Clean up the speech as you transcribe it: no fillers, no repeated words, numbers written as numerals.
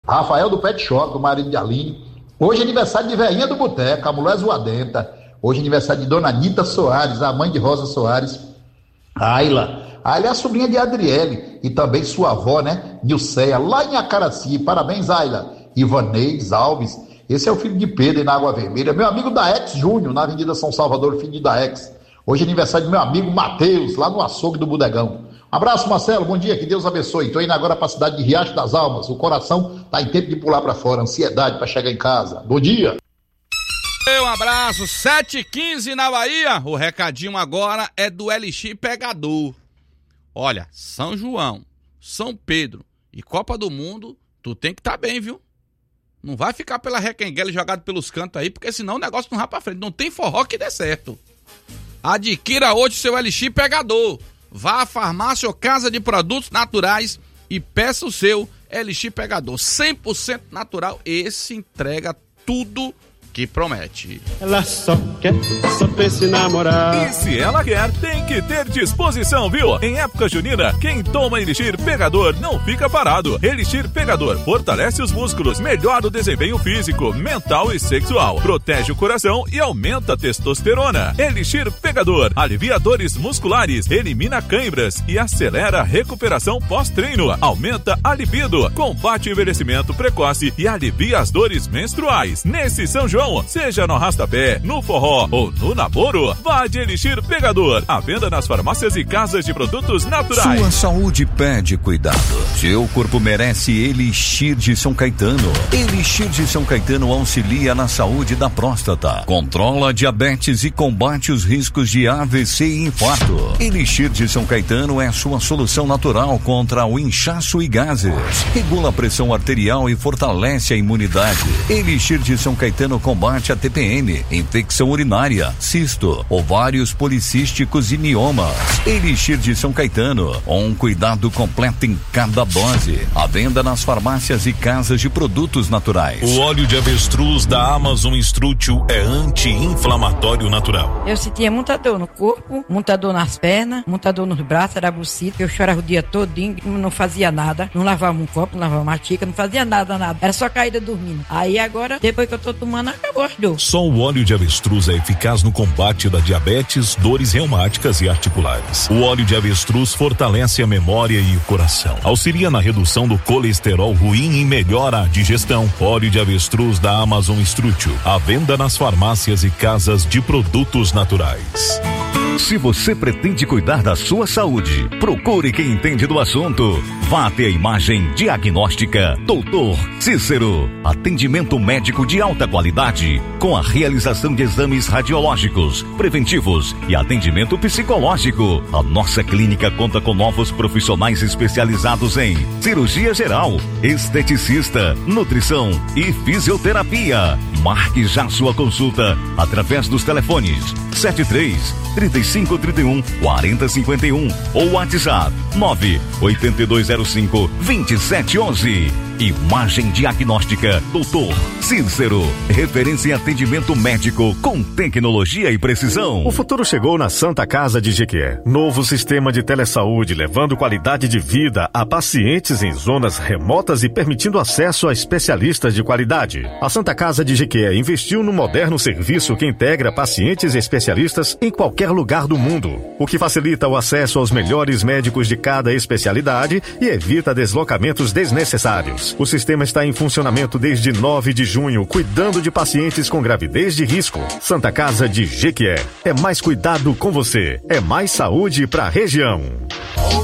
Rafael do Pet Shop, o marido de Aline. Hoje é aniversário de Veinha do Boteco, a mulher zoadenta. Hoje é aniversário de Dona Anita Soares, a mãe de Rosa Soares. Ayla é a sobrinha de Adriele e também sua avó, né, Nilceia, lá em Acaraci. Parabéns, Ayla. Ivaneides Alves, esse é o filho de Pedro na Água Vermelha. Meu amigo Daex Júnior, na Avenida São Salvador, filho de Daex. Hoje é aniversário do meu amigo Matheus, lá no açougue do Bodegão. Um abraço, Marcelo, bom dia, que Deus abençoe. Estou indo agora para a cidade de Riacho das Almas. O coração está em tempo de pular para fora, ansiedade para chegar em casa. Bom dia. Um abraço, 7h15 na Bahia. O recadinho agora é do LX Pegador. Olha, São João, São Pedro e Copa do Mundo, tu tem que estar bem, viu? Não vai ficar pela requenguela jogado pelos cantos aí, porque senão o negócio não vai pra frente. Não tem forró que dê certo. Adquira hoje o seu LX Pegador. Vá à farmácia ou casa de produtos naturais e peça o seu LX Pegador. 100% natural. Esse entrega tudo que promete. Ela só pensa em namorar. E se ela quer, tem que ter disposição, viu? Em época junina, quem toma Elixir Pegador não fica parado. Elixir Pegador fortalece os músculos, melhora o desempenho físico, mental e sexual, protege o coração e aumenta a testosterona. Elixir Pegador alivia dores musculares, elimina cãibras e acelera a recuperação pós-treino, aumenta a libido, combate o envelhecimento precoce e alivia as dores menstruais. Nesse São João, seja no arrasta-pé, no forró ou no namoro, vá de Elixir Pegador. À venda nas farmácias e casas de produtos naturais. Sua saúde pede cuidado. Seu corpo merece Elixir de São Caetano. Elixir de São Caetano auxilia na saúde da próstata, controla a diabetes e combate os riscos de AVC e infarto. Elixir de São Caetano é sua solução natural contra o inchaço e gases. Regula a pressão arterial e fortalece a imunidade. Elixir de São Caetano combate a TPM, infecção urinária, cisto, ovários policísticos e miomas. Elixir de São Caetano, um cuidado completo em cada dose. À venda nas farmácias e casas de produtos naturais. O óleo de avestruz da Amazon Strútil é anti-inflamatório natural. Eu sentia muita dor no corpo, muita dor nas pernas, muita dor nos braços, era bucita. Eu chorava o dia todinho, não fazia nada, não lavava um copo, não lavava uma xícara, não fazia nada. Era só caída dormindo. Aí agora, depois que eu tô tomando, acabou as dores. Só o óleo de avestruz é eficaz no combate da diabetes, dores reumáticas e articulares. O óleo de avestruz fortalece a memória e o coração. Auxilia na redução do colesterol ruim e melhora a digestão. Óleo de avestruz da Amazon Strútil. À venda nas farmácias e casas de produtos naturais. Se você pretende cuidar da sua saúde, procure quem entende do assunto. Vá ter a Imagem Diagnóstica Dr. Cícero. Atendimento médico de alta qualidade, com a realização de exames radiológicos, preventivos e atendimento psicológico. A nossa clínica conta com novos profissionais especializados em cirurgia geral, esteticista, nutrição e fisioterapia. Marque já sua consulta através dos telefones 73-3531-4051 ou WhatsApp 98205-2711. Imagem Diagnóstica Dr. Cícero. Referência em atendimento médico com tecnologia e precisão. O futuro chegou na Santa Casa de Jequié. Novo sistema de telesaúde, levando qualidade de vida a pacientes em zonas remotas e permitindo acesso a especialistas de qualidade. A Santa Casa de Jequié investiu no moderno serviço que integra pacientes e especialistas em qualquer lugar do mundo, o que facilita o acesso aos melhores médicos de cada especialidade e evita deslocamentos desnecessários. O sistema está em funcionamento desde 9 de junho, cuidando de pacientes com gravidez de risco. Santa Casa de Jequié. É mais cuidado com você. É mais saúde para a região.